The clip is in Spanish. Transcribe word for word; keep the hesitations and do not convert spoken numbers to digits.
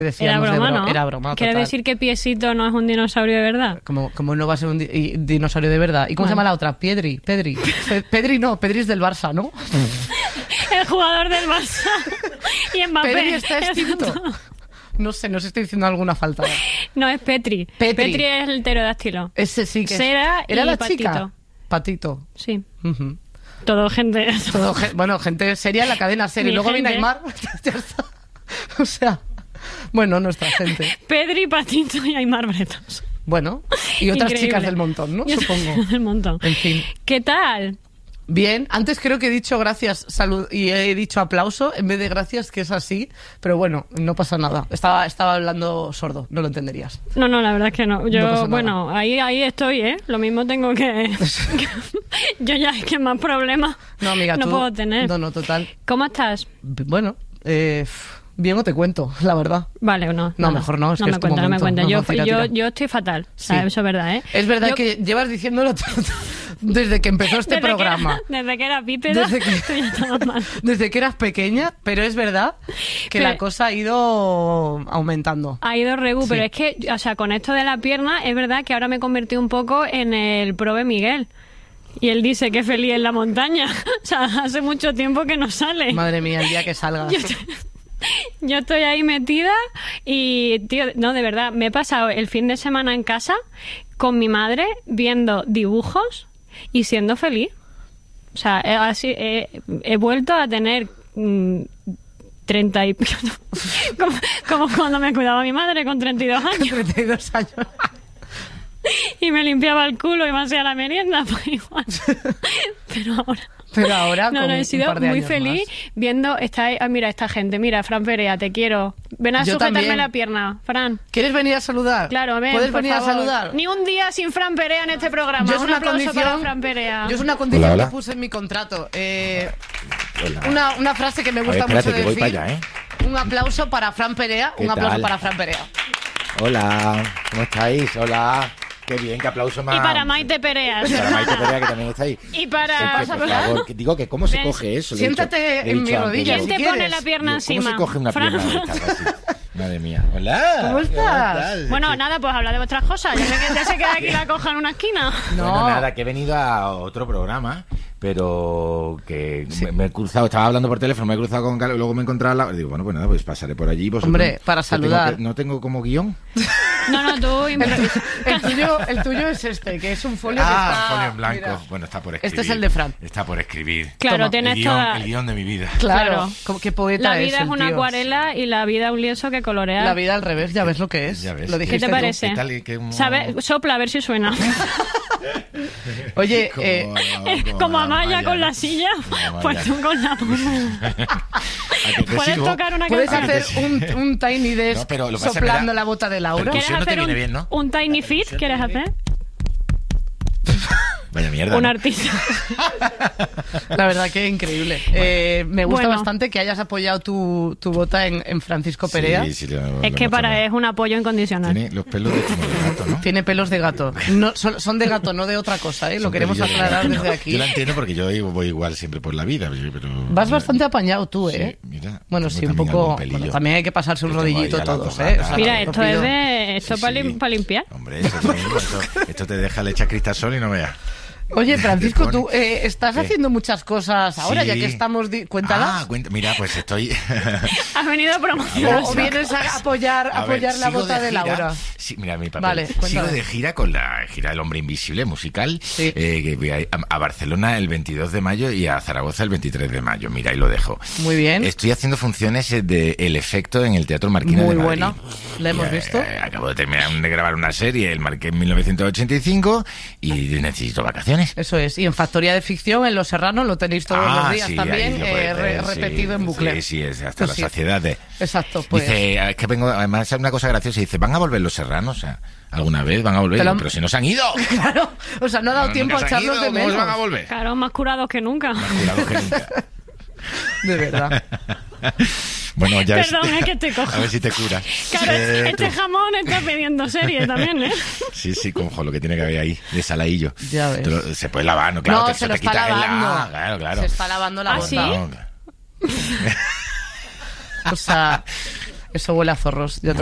Era broma, bro- ¿no? Era broma, ¿Quieres total. decir que Piecito no es un dinosaurio de verdad? Como, como no va a ser un di- y- dinosaurio de verdad. ¿Y cómo se llama la otra? Pedri, Pedri. Pe- Pedri no, Pedri es del Barça, ¿no? El jugador del Barça y Mbappé. Pedri está extinto. No sé, no sé si estoy diciendo alguna falta. No, es Petri. Petri. Petri es el pterodáctilo. Ese sí que es. Sera ¿Era y la Patito. chica? Patito. Sí. Ujú. Todo gente... Todo gen- bueno, gente seria en la cadena serie. Mi Luego viene gente. Aymar. Ya está. O sea, bueno, nuestra gente. Pedri, Patito y Aymar Bretos. Bueno, y otras Increíble. chicas del montón, ¿no? Y otras Supongo. chicas del montón. En fin. ¿Qué tal? Bien, antes creo que he dicho gracias, salud y he dicho aplauso en vez de gracias, que es así, pero bueno, no pasa nada. Estaba, estaba hablando sordo, no lo entenderías. No, no, la verdad es que no. Yo, No pasa nada. bueno, ahí, ahí estoy, ¿eh? Lo mismo tengo que... Yo ya es que más problemas No, amiga, no tú- puedo tener. No, no, total. ¿Cómo estás? Bueno, eh, bien o te cuento, la verdad. Vale o no. No, nada. mejor no, es no que me es tu cuenta, no me momento. cuenta. No, Yo, no, tira, yo, tira. yo estoy fatal, Sí. ¿sabes? Eso es verdad, ¿eh? Es verdad Yo- que llevas diciéndolo todo- desde que empezó este desde programa. Que era, desde que era bípeda, Desde que- tú ya estabas mal. Desde que eras pequeña, pero es verdad que Pero- la cosa ha ido aumentando. Ha ido regu, Sí. pero es que, o sea, con esto de la pierna, es verdad que ahora me he convertido un poco en el prove Miguel. Y él dice que feliz en la montaña. O sea, hace mucho tiempo que no sale. Madre mía, el día que salgas. Yo estoy, yo estoy ahí metida y, tío, no, de verdad, me he pasado el fin de semana en casa con mi madre viendo dibujos y siendo feliz. O sea, he, así, he, he vuelto a tener mm, treinta y... como, como cuando me cuidaba mi madre con treinta y dos años treinta y dos años. y me limpiaba el culo y me hacía la merienda, pues igual. Pero ahora... Pero ahora, No, con no, he un sido par de muy años feliz más. viendo esta, ah, mira esta gente, mira, Fran Perea, te quiero. Ven a Yo sujetarme también. la pierna, Fran. ¿Quieres venir a saludar? Claro, ven, ¿Puedes por venir favor. a saludar? Ni un día sin Fran Perea en este programa. Yo es un una aplauso condición, para Fran Perea. yo es una condición Hola, hola. que puse en mi contrato. Eh, Hola. una, una frase que me A ver, gusta espérate, mucho que voy decir. para allá, ¿eh? Un aplauso para Fran Perea. ¿Qué Un aplauso tal? para Fran Perea. Hola, ¿cómo estáis? Hola. Qué bien, qué aplauso más. Y para Maite Perea. Y para Maite Perea, que también está ahí. Y para... Es que, por favor, que digo que cómo se Ven, coge eso. Le he siéntate dicho- le he en dicho mi antes, rodilla, digo, ¿Quién te si pone quieres. la pierna digo, encima? ¿Cómo se coge una Fran. pierna de estas así? Madre mía. Hola. ¿Cómo estás? tal? Bueno, Que- nada, pues habla de vuestras cosas. Ya sé que ya se queda aquí la coja en una esquina. No. Bueno, nada, que he venido a otro programa, pero que me, me he cruzado, estaba hablando por teléfono, me he cruzado con Carlos, luego me he encontrado al lado, digo, bueno, pues nada, pues pasaré por allí. Vosotros, Hombre, para que tengo saludar. que- no tengo como guión. No, no, tú... El, el tuyo, el tuyo es este, que es un folio que Ah, está... folio en blanco. mira. Bueno, está por escribir. Este es el de Fran. Está por escribir. Claro, Toma, tienes el, guión, toda... el guión de mi vida. Claro, Claro. como qué poeta La vida es, el una tío. acuarela y la vida un lienzo que colorear. La vida al revés, ya ves lo que es. Ya ves. Lo ¿Qué ¿Qué dijiste te tú. parece? ¿Qué tal? ¿Qué- cómo- ¿Sabe? Sopla a ver si suena. Oye, Como- eh, como Como la Amaya Amaya, con ¿no? la silla, Como Amaya. pues tú con la ¿A que te Puedes sigo? tocar una ¿puedes canción. hacer un, un tiny desk No, pero lo que pasa es que soplando me da- la bota de Laura? Pero- ¿Quieres no te hacer viene un, bien, ¿no? un tiny fit? ¿Quieres hacer? Vaya mierda. Un ¿no? artista. La verdad que increíble. Eh, me gusta Bueno. bastante que hayas apoyado tu, tu bota en, en Francisco Perea. Sí, sí, lo- lo Es hemos que para tomado. es un apoyo incondicional. Tiene los pelos de, como de gato, ¿no? Tiene pelos de gato. No, son, son de gato, no de otra cosa, ¿eh? Lo Son queremos pelillos de aclarar gato. desde aquí. Yo la entiendo porque yo voy igual siempre por la vida. Pero, Vas bastante apañado tú, Sí, ¿eh? mira, bueno, tengo sí, un también poco... algún pelillo. Bueno, también hay que pasarse un Yo tengo rodillito ahí a las todos, dos ¿eh? gatas. Mira, te esto lo es pido. de esto Sí, para, sí. lim- para limpiar. Hombre, eso es lo mismo, esto, esto te deja le echa cristasol y no veas. Oye, Francisco, Te pone- tú eh, estás ¿Qué? haciendo muchas cosas ahora, Sí. ya que estamos... Di- Cuéntalas. Ah, cuenta, mira, pues estoy... Has venido a promocionar. o, o vienes a apoyar, A ver, apoyar la sigo bota de, gira. Laura. Sí, mira mi papel. Vale, sigo cuéntame. de gira con la gira del Hombre Invisible musical. Sí. eh, que voy a, a Barcelona el veintidós de mayo y a Zaragoza el veintitrés de mayo. Mira, ahí lo dejo. Muy bien. Estoy haciendo funciones eh, de El Efecto en el Teatro Marquina Muy de Madrid. buena. ¿La hemos Y, eh, visto? eh, acabo de terminar de grabar una serie, El Marqués en mil novecientos ochenta y cinco, y necesito vacaciones. Eso es. Y en Factoría de Ficción, en Los Serranos, lo tenéis todos Ah, los días sí, también, ahí lo eh, puedes re- ver, repetido sí, en bucle. Sí, sí, es hasta Pues la sí. saciedad de... Exacto, pues... Dice, es que vengo, además es una cosa graciosa, dice, ¿van a volver Los Serranos? O sea, ¿alguna vez van a volver? Te lo han- Pero si no se han ido. Claro, o sea, no ha dado No, tiempo a nunca se han echarlos ido, de ¿cómo menos. van a volver? Claro, más curados que nunca. Jurado que nunca. De verdad. Bueno, ya Perdón, ves, es que te cojo. a ver si te curas. Claro, Eh, este tú- jamón está pidiendo serie también, ¿eh? Sí, sí, conjo, lo que tiene que haber ahí, de saladillo. Ya ves. Te lo- se puede lavar, ¿no? Claro, No, te, se te lo está quita el- lavando. Ah, claro, claro. Se está lavando la ¿Ah, bota. sí? No, O sea, Eso huele a zorros. Ya te